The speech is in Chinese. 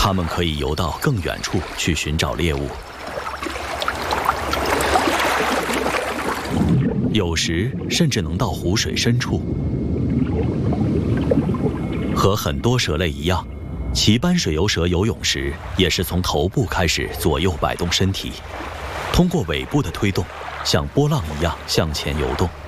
它们可以游到更远处去寻找猎物，有时甚至能到湖水深处。和很多蛇类一样，齐斑水游蛇游泳时也是从头部开始左右摆动身体，通过尾部的推动，像波浪一样向前游动。